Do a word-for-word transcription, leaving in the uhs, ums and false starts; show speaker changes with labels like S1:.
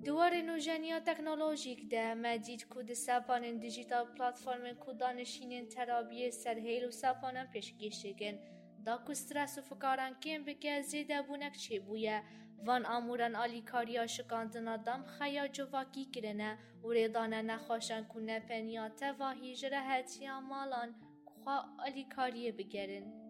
S1: دوار نوژنیا تکنولوژیک ده مدید کود سپانین دیجیتال پلاتفورم کودانشینین ترابیه سرهیل و سپانن پیشگیشگن دا کو استرس و فکاران کم بکه زیده بونک چه بویه وان آموران آلیکاریا شکاندنا دام خیا جواکی کرنه و ریدانه نخواشن کنه پنیاته و هیجره هتیا مالان خواه آلیکاریه بگرن.